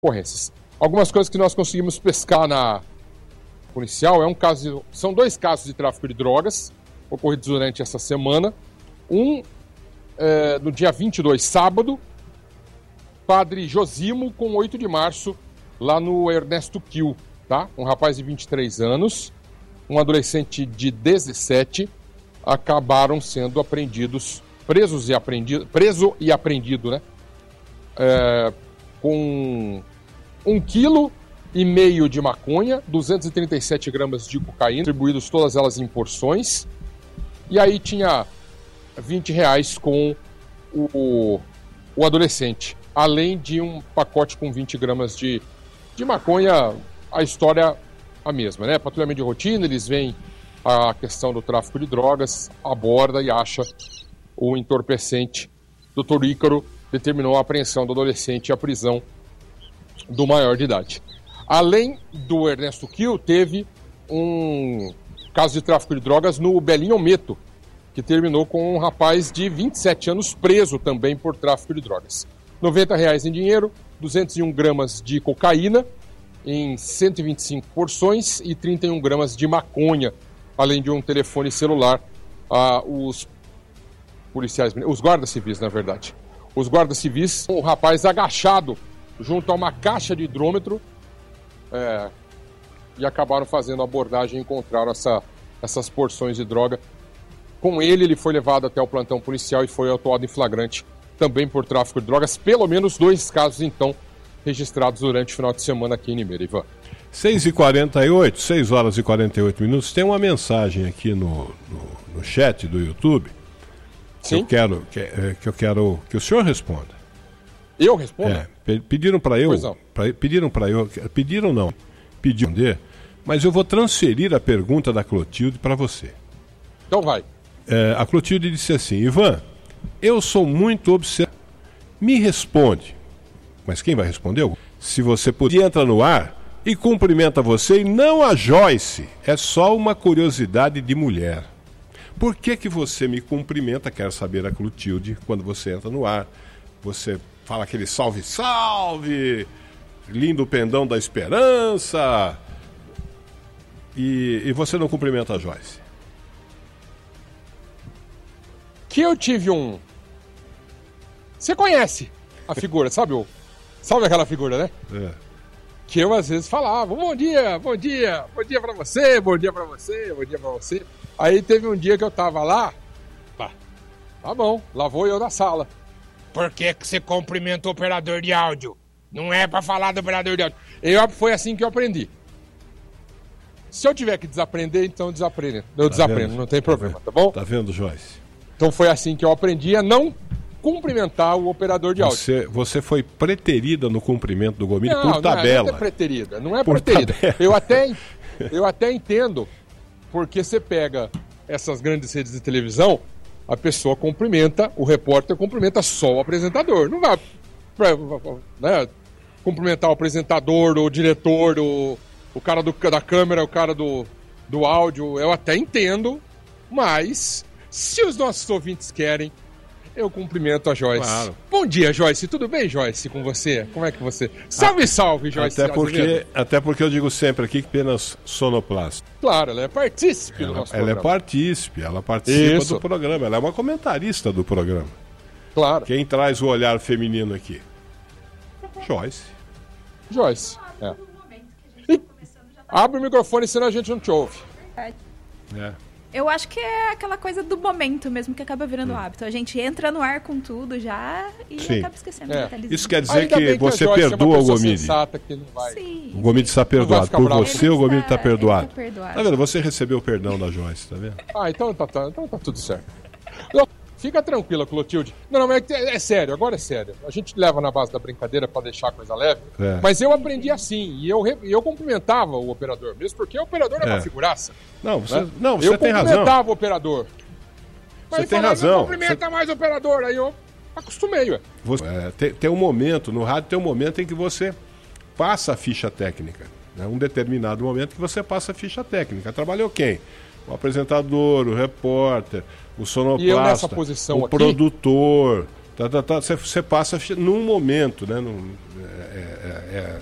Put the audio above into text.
ocorrências. Algumas coisas que nós conseguimos pescar na policial são 2 casos de tráfico de drogas ocorridos durante essa semana. No dia 22, sábado, Padre Josimo, com 8 de março, lá no Ernesto Kiel, tá? Um rapaz de 23 anos, um adolescente de 17, acabaram sendo apreendidos, preso e apreendido, né? Com 1,5 kg de maconha, 237 gramas de cocaína, distribuídos todas elas em porções. E aí tinha R$20 com o adolescente, além de um pacote com 20 gramas de maconha. A história a mesma, né? Patrulhamento de rotina, eles veem a questão do tráfico de drogas, aborda e acha o entorpecente. Dr. Ícaro determinou a apreensão do adolescente e a prisão do maior de idade. Além do Ernesto Kiel, teve um caso de tráfico de drogas no Belinho Meto, que terminou com um rapaz de 27 anos preso também por tráfico de drogas. R$90 em dinheiro, 201 gramas de cocaína em 125 porções e 31 gramas de maconha, além de um telefone celular. Os guardas civis, na verdade. Os guardas civis, um rapaz agachado junto a uma caixa de hidrômetro, e acabaram fazendo a abordagem e encontraram essas porções de droga. Com ele foi levado até o plantão policial e foi autuado em flagrante também por tráfico de drogas. Pelo menos 2 casos, então, registrados durante o final de semana aqui em Limeira. Ivan. 6h48, 6 horas e 48 minutos. Tem uma mensagem aqui no chat do YouTube. Sim? Que eu quero que o senhor responda. Eu respondo? Pediram para eu. Pediram, mas eu vou transferir a pergunta da Clotilde para você. Então vai. A Clotilde disse assim: Ivan, eu sou muito observador. Me responde. Mas quem vai responder? Se você puder, entra no ar e cumprimenta você e não a Joyce. É só uma curiosidade de mulher. Por que você me cumprimenta? Quero saber a Clotilde. Quando você entra no ar, você fala aquele salve, salve, lindo pendão da esperança, e você não cumprimenta a Joyce. Que eu tive Você conhece a figura, sabe aquela figura, né? Que eu às vezes falava, bom dia pra você, bom dia pra você, bom dia pra você. Aí teve um dia que eu tava lá, tá bom, lá vou eu na sala. Por que você cumprimenta o operador de áudio? Não é pra falar do operador de áudio. Foi assim que eu aprendi. Se eu tiver que desaprender, então eu desaprendo. Não tem problema, tá bom? Tá vendo, Joyce? Então foi assim que eu aprendi a não cumprimentar o operador de áudio. Você foi preterida no cumprimento do Gomide por tabela. Não é preterida, não é preterida. Eu até entendo, porque você pega essas grandes redes de televisão, a pessoa cumprimenta, o repórter cumprimenta só o apresentador. Não vai cumprimentar o apresentador, o diretor, o cara da câmera, o cara do áudio. Eu até entendo, mas se os nossos ouvintes querem, eu cumprimento a Joyce. Claro. Bom dia, Joyce. Tudo bem, Joyce, com você? Como é que você... Salve, Joyce. Até porque eu digo sempre aqui que apenas sonoplasta. Claro, ela é partícipe do nosso programa. Ela é partícipe, ela participa do programa. Ela é uma comentarista do programa. Claro. Quem traz o olhar feminino aqui? Joyce. Abre o microfone, senão a gente não te ouve. Eu acho que é aquela coisa do momento mesmo que acaba virando hábito. A gente entra no ar com tudo já e acaba escescendo. Isso quer dizer que você perdoa o Gomide. Sim, o Gomide está perdoado. Por você, o Gomide está perdoado. Tá vendo? Você recebeu o perdão da Joyce, tá vendo? Então tá tudo certo. Fica tranquila, Clotilde. Não, mas é sério, agora é sério. A gente leva na base da brincadeira pra deixar a coisa leve. Mas eu aprendi assim, e eu cumprimentava o operador mesmo, porque o operador é uma figuraça. Você tem razão. Eu cumprimentava o operador. Você tem razão. Não cumprimenta mais o operador, aí eu acostumei. Tem um momento, no rádio tem um momento em que você passa a ficha técnica. Né? Um determinado momento que você passa a ficha técnica. Trabalhou quem? O apresentador, o repórter, o sonoplasta, o produtor, Você passa num momento, né?